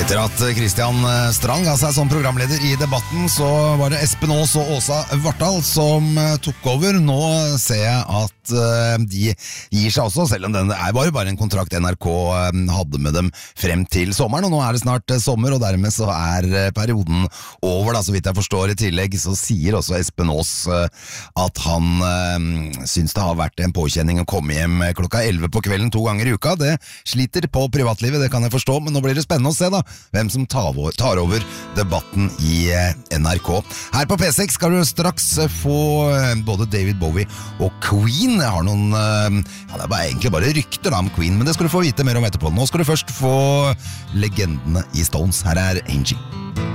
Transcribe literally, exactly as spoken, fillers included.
Etter at Kristian Strang ga seg som programleder i debatten, så var det Espen Aas og Åsa Vartdal som tok over. Nå ser jeg at de gir seg også, selv om det er bare, bare en kontrakt N R K hadde med dem frem til sommeren. Og nå er det snart sommer, og dermed så er perioden over. Da. Så vidt jeg forstår i tillegg, så sier også Espen Aas at han øh, synes det har vært en påkjenning å komme hjem klokka elleve på kvelden to ganger i uka. Det sliter på privatlivet, det kan jeg forstå, men nå blir det spennende å se da hvem som tar over, tar over debatten i N R K. Her på P seks skal du straks få både David Bowie og Queen. Jeg har noen, ja det er bare, egentlig bare rykter da om Queen, men det skal du få vite mer om etterpå. Nå skal du først få legendene i Stones. Her er Angie.